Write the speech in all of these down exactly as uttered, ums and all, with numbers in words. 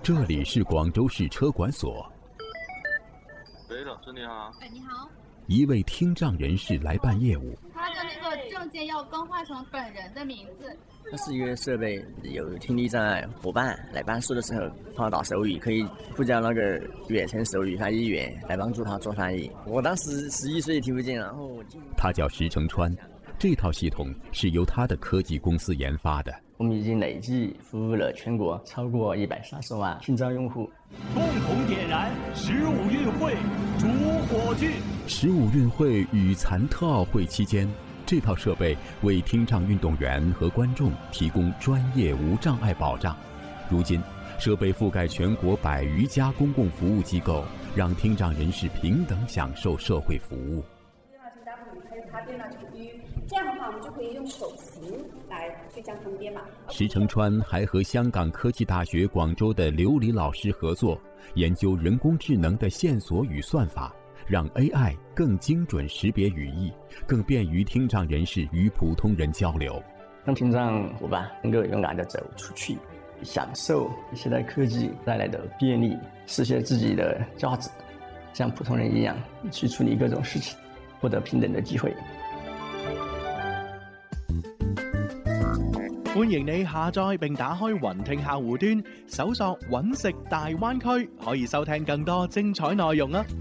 这里是广州市车管所。 喂，老师你好。 哎，你好。 一位听障人士来办业务。 他的那个证件要更换成本人的名字。 它是一个设备，有听力障碍伙伴来办事的时候帮他打手语，可以呼叫那个远程手语翻译员来帮助他做翻译。我当时十一岁听不见，然后我进他叫石成川，这套系统是由他的科技公司研发的。 我们已经累计服务了全国超过一百三十万听障用户。 共同点燃十五运会主火炬。 十五运会与残特奥会期间，这套设备为听障运动员和观众提供专业无障碍保障。如今，设备覆盖全国百余家公共服务机构，让听障人士平等享受社会服务。 这样的话，我们就可以用手型来去将它们编码。 石成川还和香港科技大学广州的刘黎老师合作，研究人工智能的线索与算法，让 A I 更精准识别语义，更便于听障人士与普通人交流。 让听障伙伴能够勇敢地走出去，享受现代科技带来的便利，实现自己的价值，像普通人一样去处理各种事情，获得平等的机会。 歡迎你下載並打開雲聽客戶端，搜索揾食大灣區，可以收聽更多精彩內容啊！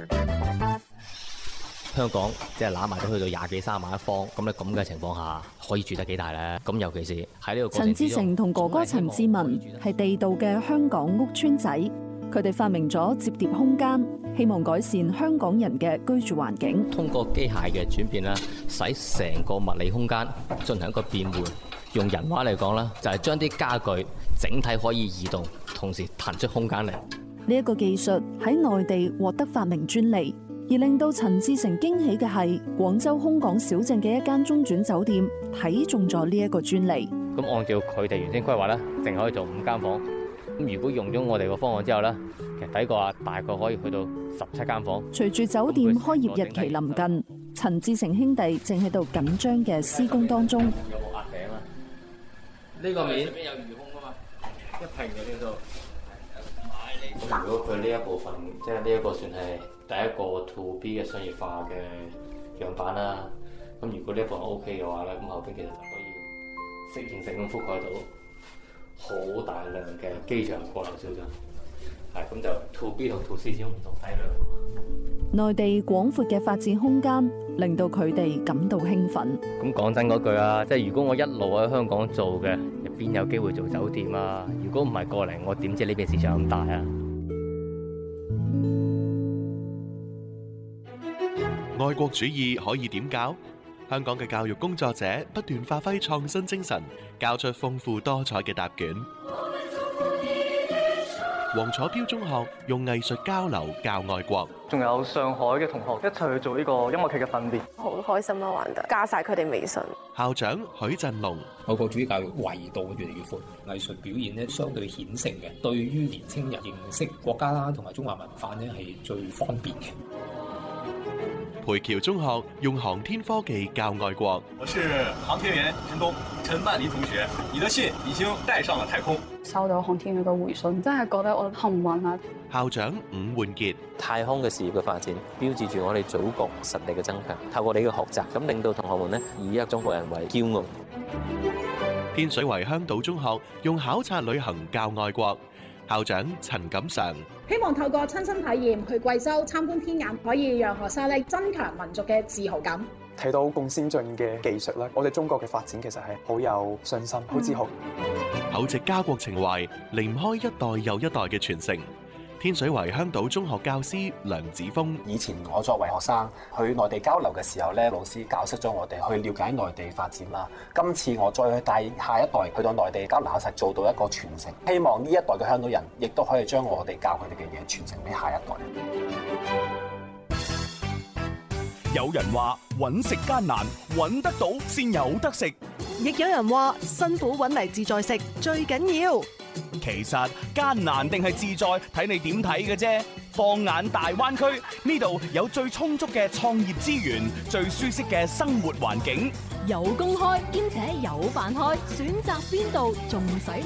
香港即係攬埋都去到廿幾三萬一方，咁咧咁嘅情況下，可以住得幾大咧？咁尤其是喺呢個過程之中， 陳志成同哥哥陳志文係地道嘅香港屋邨仔，佢哋發明咗摺疊空間，希望改善香港人嘅居住環境。 通過機械嘅轉變啦，使成個物理空間進行一個變換。用人話嚟講啦，就係將啲家具整體可以移動，同時騰出空間嚟。 呢一個技術喺內地獲得發明專利，而令到陳志成驚喜嘅係，廣州空港小鎮嘅一間中轉酒店睇中咗呢一個專利。 咁按照佢哋原先規劃咧，淨可以做五間房。咁如果用咗我哋個方案之後咧，其實抵過啊，大概可以去到十七間房。 隨住酒店開業日期臨近，陳志成兄弟正喺度緊張嘅施工當中。 有冇壓頂啊？呢個面上邊有魚空啊嘛，一平嘅呢度。咁如果佢呢一部分，即係呢一個算係第一個 to B 嘅商業化嘅樣板啦。咁如果呢一部分 OK 嘅話咧，咁後邊其實就可以適應性咁覆蓋到好大量嘅機場過流消費。係咁就 to B 同 to C 始終唔同體量。 內地廣闊嘅發展空間令到佢哋感到興奮。 咁講真嗰句啊，即係如果我一路喺香港做嘅，入邊有機會做酒店啊？如果唔係過嚟，我點知呢邊市場咁大啊？ 愛國主義可以點教？香港嘅教育工作者不斷發揮創新精神，教出豐富多彩嘅答卷。黃楚標中學用藝術交流教愛國， 仲有上海嘅同學一齊去做呢個音樂劇嘅訓練， 好開心啦！玩得加晒佢哋微信。 校長許振龍， 愛國主義教育維度越嚟越闊，藝術表現咧相對顯性嘅，對於年青人認識國家啦同埋中華文化咧係最方便嘅。 培僑中學用航天科技教愛國。 我是航天員陳東，陳曼妮同學，你的信已經帶上了太空。 收到航天員嘅回信，真係覺得我幸運啊！ 校長伍煥傑， 太空嘅事業嘅發展，標誌住我哋祖國實力嘅增強。透過你嘅學習，咁令到同學們呢以一個中國人為驕傲。 天水圍香島中學用考察旅行教愛國。校長陳錦常， 希望透過親身體驗去貴州參觀天眼，可以讓學生咧增強民族嘅自豪感。 睇到咁先進嘅技術咧，我哋中國嘅發展其實係好有信心、好自豪。 厚植家國情懷，離唔開一代又一代嘅傳承。天水圍香島中學教師梁子峰， 以前我作為學生去內地交流嘅時候咧，老師教識咗我哋去了解內地發展啦。今次我再去帶下一代去到內地交流，實做到一個傳承。希望呢一代嘅香島人亦都可以將我哋教佢哋嘅嘢傳承俾下一代。 有人話揾食艱難，揾得到先有得食； 亦有人話辛苦揾嚟自在食最緊要。 其實艱難定係自在，睇你點睇嘅啫。放眼大灣區，呢度有最充足嘅創業資源，最舒適嘅生活環境， 有公開兼且有飯開，選擇邊度仲使